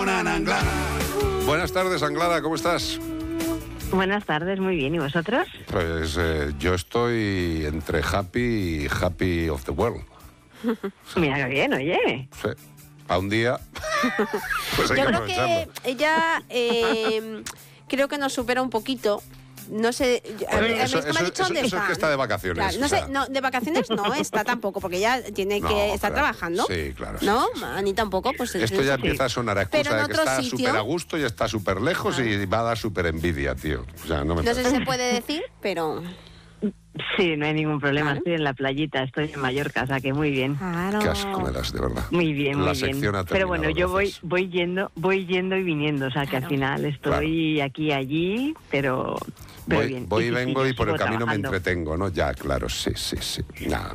Ramona Anglada. Buenas tardes, Anglada, ¿cómo estás? Buenas tardes, muy bien. ¿Y vosotros? Pues yo estoy entre happy of the world. Mira qué bien, oye. Sí. A un día, pues hay Yo que creo aprovecharlo. que ella creo que nos supera un poquito. No sé, Eso me ha dicho dónde es está. que está de vacaciones. Claro, no o sea. sé, no, de vacaciones no está tampoco, porque ella tiene No, que estar claro. trabajando. Sí, claro. sí, ¿No? sí, sí. Ni tampoco, pues Esto ya empieza a sonar a Pero excusa en de que otro está sitio- súper a gusto y está súper lejos y va a dar súper envidia, tío. O sea, no me No sé si parece. se puede decir, pero... Sí, no hay ningún problema. Claro. Estoy en la playita, estoy en Mallorca, o sea que muy bien. Claro. Qué asco me das, de verdad. Muy bien, muy La bien. sección ha Pero bueno, terminado, yo voy gracias. yendo y viniendo, o sea que Claro. al final estoy aquí y allí, pero Voy, bien. voy y sí, vengo yo y por el sigo camino trabajando. me entretengo, ¿no? Ya, claro, sí. Nada.